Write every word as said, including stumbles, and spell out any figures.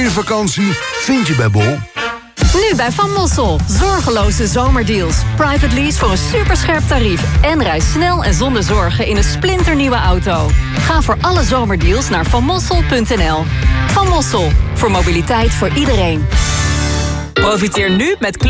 vakantie vind je bij Bol. Nu bij Van Mossel. Zorgeloze zomerdeals. Private lease voor een superscherp tarief. En reis snel en zonder zorgen in een splinternieuwe auto. Ga voor alle zomerdeals naar van mossel punt n l. Van Mossel. Voor mobiliteit voor iedereen. Profiteer nu met